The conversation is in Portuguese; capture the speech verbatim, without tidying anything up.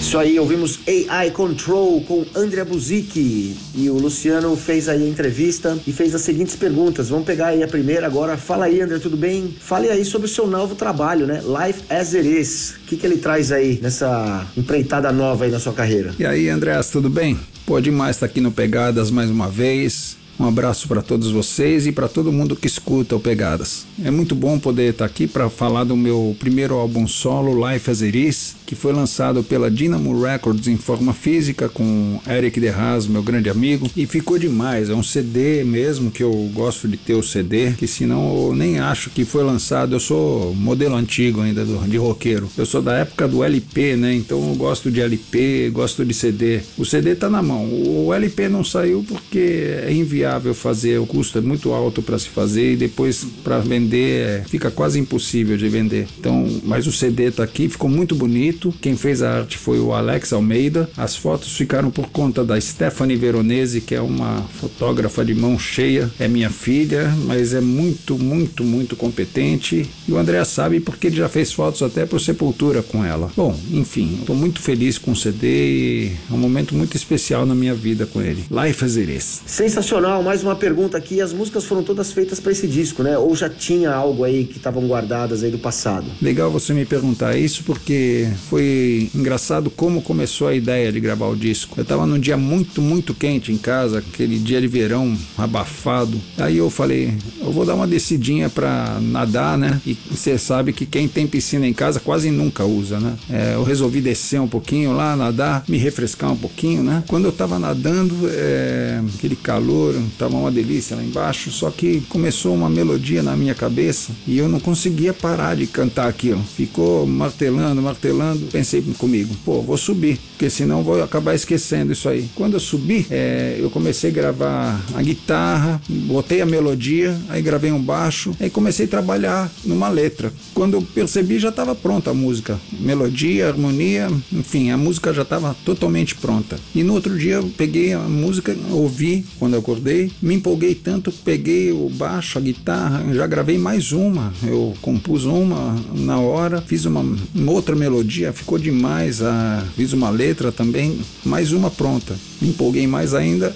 Isso aí, ouvimos A I Control com Andrea Buzik, e o Luciano fez aí a entrevista e fez as seguintes perguntas. Vamos pegar aí a primeira agora. Fala aí, André, tudo bem? Fale aí sobre o seu novo trabalho, né? Life as It Is. O que que ele traz aí nessa empreitada nova aí na sua carreira? E aí, Andreas, tudo bem? Pô, demais estar aqui no Pegadas mais uma vez. Um abraço para todos vocês e para todo mundo que escuta o Pegadas. É muito bom poder estar aqui para falar do meu primeiro álbum solo, Life as It Is, que foi lançado pela Dynamo Records em forma física com Eric DeHaas, meu grande amigo, e ficou demais. É um C D mesmo, que eu gosto de ter o C D, que senão eu nem acho que foi lançado. Eu sou modelo antigo ainda do, de roqueiro. Eu sou da época do L P, né? Então eu gosto de L P, gosto de C D. O C D tá na mão. O L P não saiu porque é inviável fazer, o custo é muito alto para se fazer e depois para vender é, fica quase impossível de vender. Então, mas o C D tá aqui, ficou muito bonito. Quem fez a arte foi o Alex Almeida. As fotos ficaram por conta da Stephanie Veronese, que é uma fotógrafa de mão cheia, é minha filha, mas é muito, muito, muito competente. E o André sabe porque ele já fez fotos até pro Sepultura com ela. Bom, enfim, estou muito feliz com o C D e é um momento muito especial na minha vida com ele. Life as It Is. Sensacional. Mais uma pergunta aqui, as músicas foram todas feitas para esse disco, né? Ou já tinha algo aí que estavam guardadas aí do passado? Legal você me perguntar isso, porque foi engraçado como começou a ideia de gravar o disco. Eu tava num dia muito, muito quente em casa, aquele dia de verão abafado. Aí eu falei, eu vou dar uma descidinha pra nadar, né? E você sabe que quem tem piscina em casa quase nunca usa, né? É, eu resolvi descer um pouquinho lá, nadar, me refrescar um pouquinho, né? Quando eu tava nadando, é, aquele calor, tava uma delícia lá embaixo, só que começou uma melodia na minha cabeça e eu não conseguia parar de cantar aquilo. Ficou martelando, martelando. Pensei comigo, pô, vou subir, porque senão vou acabar esquecendo isso aí. Quando eu subi, é, eu comecei a gravar a guitarra, botei a melodia, aí gravei um baixo, aí comecei a trabalhar numa letra. Quando eu percebi, já estava pronta a música. Melodia, harmonia, enfim, a música já estava totalmente pronta. E no outro dia eu peguei a música, ouvi quando eu acordei, me empolguei tanto, peguei o baixo, a guitarra, já gravei mais uma, eu compus uma na hora, fiz uma, uma outra melodia, ficou demais, a, fiz uma letra também, mais uma pronta. Me empolguei mais ainda,